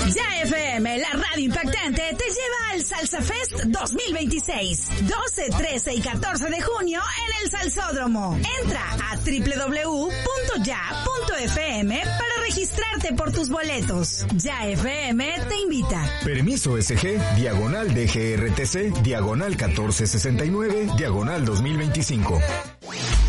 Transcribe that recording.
Ya FM, la radio impactante, te lleva al Salsa Fest 2026. 12, 13 y 14 de junio en el Salsódromo. Entra a www.ya.fm para registrarte por tus boletos. Ya FM te invita. Permiso SG, diagonal DGRTC, diagonal 1469, diagonal 2025.